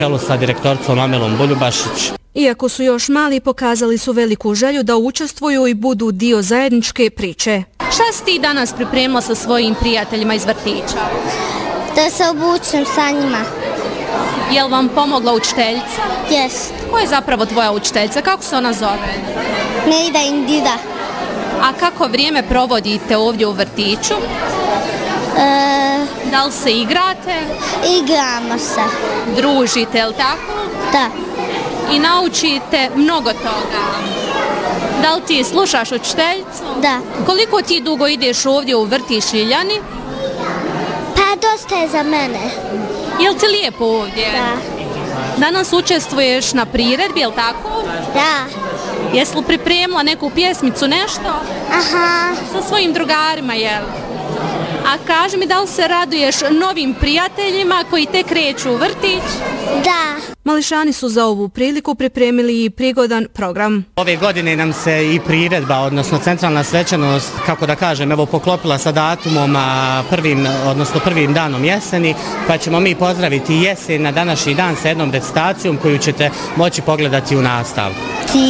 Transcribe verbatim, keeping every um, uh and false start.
Sa direktoricom Amelom Buljubašić. Iako su još mali, pokazali su veliku želju da učestvuju i budu dio zajedničke priče. Šta si ti danas pripremila sa svojim prijateljima iz vrtića? Da se obučem sa njima. Je li vam pomogla učiteljica? Jes. Ko je zapravo tvoja učiteljica? Kako se ona zove? Nejda Indira. A kako vrijeme provodite ovdje u vrtiću? E... Da li se igrate? Igramo se. Družite, je li tako? Da. I naučite mnogo toga. Da li ti slušaš učiteljicu? Da. Koliko ti dugo ideš ovdje u vrtić Ljiljani? Pa dosta je za mene. Je li ti lijepo ovdje? Da. Danas učestvuješ na priredbi, je li tako? Da. Jesi li pripremila neku pjesmicu, nešto? Aha. Sa svojim drugarima, jel? A kaži mi, da li se raduješ novim prijateljima koji tek kreću u vrtić? Da. Mališani su za ovu priliku pripremili i prigodan program. Ove godine nam se i priredba, odnosno centralna svečanost, kako da kažem, evo poklopila sa datumom prvim, odnosno prvim danom jeseni, pa ćemo mi pozdraviti jesen na današnji dan sa jednom recitacijom koju ćete moći pogledati u nastavu.